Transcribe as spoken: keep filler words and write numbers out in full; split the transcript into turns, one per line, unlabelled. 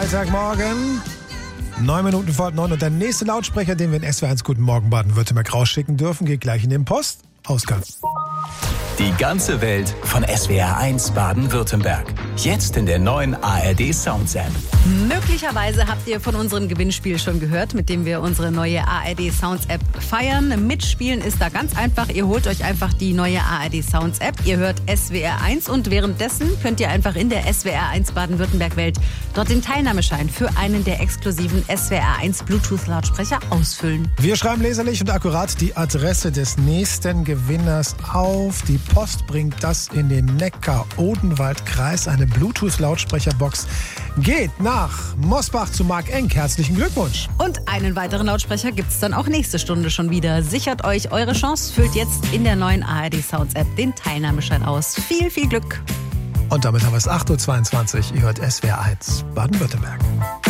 Freitagmorgen. Neun Minuten vor neun und der nächste Lautsprecher, den wir in S W R eins Guten Morgen Baden-Württemberg rausschicken dürfen, geht gleich in den Postausgang.
Die ganze Welt von S W R eins Baden-Württemberg. Jetzt in der neuen A R D Sounds App.
Möglicherweise habt ihr von unserem Gewinnspiel schon gehört, mit dem wir unsere neue A R D Sounds App feiern. Mitspielen ist da ganz einfach. Ihr holt euch einfach die neue A R D Sounds App. Ihr hört S W R eins und währenddessen könnt ihr einfach in der S W R eins Baden-Württemberg-Welt dort den Teilnahmeschein für einen der exklusiven S W R eins Bluetooth-Lautsprecher ausfüllen.
Wir schreiben leserlich und akkurat die Adresse des nächsten Gewinners auf. Die Post bringt das in den Neckar-Odenwald-Kreis. Eine Bluetooth-Lautsprecherbox geht nach Mosbach zu Marc Enck. Herzlichen Glückwunsch.
Und einen weiteren Lautsprecher gibt es dann auch nächste Stunde schon wieder. Sichert euch eure Chance, füllt jetzt in der neuen A R D Sounds App den Teilnahmeschein aus. Viel, viel Glück.
Und damit haben wir es acht Uhr zweiundzwanzig. Ihr hört S W R eins Baden-Württemberg.